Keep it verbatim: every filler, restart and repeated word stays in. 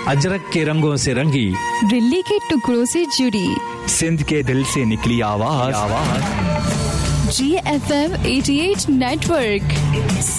अजरक के रंगों से रंगी, दिल्ली के टुकड़ों से जुड़ी, सिंध के दिल से निकली आवाज, आवाज जी एफ एम अठासी नेटवर्क।